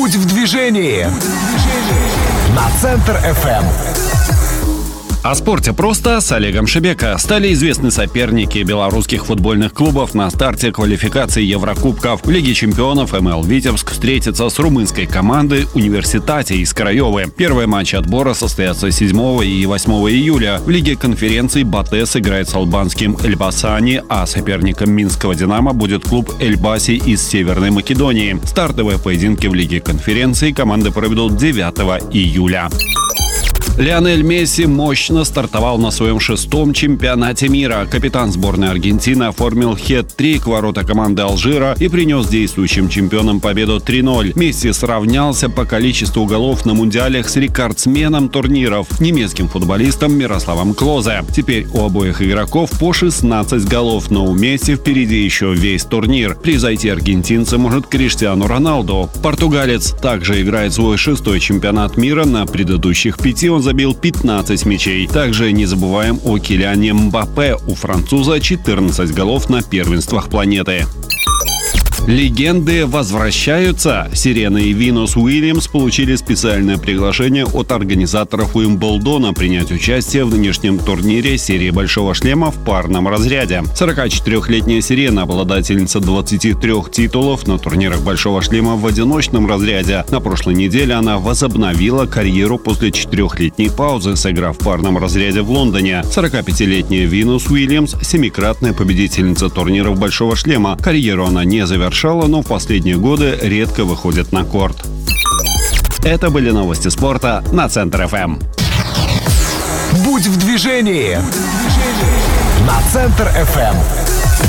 Будь в движении. На Центр ФМ. О спорте просто с Олегом Шебека. Стали известны соперники белорусских футбольных клубов на старте квалификации Еврокубков. В Лиге чемпионов МЛ «Витебск» встретится с румынской командой «Университате» из Краевы. Первые матчи отбора состоятся 7 и 8 июля. В Лиге конференций «Батэ» сыграет с албанским «Эльбасани», а соперником минского «Динамо» будет клуб «Эльбаси» из Северной Македонии. Стартовые поединки в Лиге конференций команды проведут 9 июля. Лионель Месси мощно стартовал на своем 6-м чемпионате мира. Капитан сборной Аргентины оформил хет-трик в ворота команды Алжира и принес действующим чемпионам победу 3-0. Месси сравнялся по количеству голов на мундиалях с рекордсменом турниров, немецким футболистом Мирославом Клозе. Теперь у обоих игроков по 16 голов, но у Месси впереди еще весь турнир. Превзойти аргентинца может Криштиану Роналду. Португалец также играет свой 6-й чемпионат мира. На предыдущих 5 он забил 15 мячей. Также не забываем о Килиане Мбаппе. У француза 14 голов на первенствах планеты. Легенды возвращаются. Сирена и Винус Уильямс получили специальное приглашение от организаторов Уимблдона принять участие в нынешнем турнире серии «Большого шлема» в парном разряде. 44-летняя Сирена, обладательница 23 титулов на турнирах «Большого шлема» в одиночном разряде. На прошлой неделе она возобновила карьеру после 4-летней паузы, сыграв в парном разряде в Лондоне. 45-летняя Винус Уильямс – семикратная победительница турниров «Большого шлема». Карьеру она не завершила, но в последние годы редко выходит на корт. Это были новости спорта на Центр ФМ. Будь в движении. На Центр ФМ.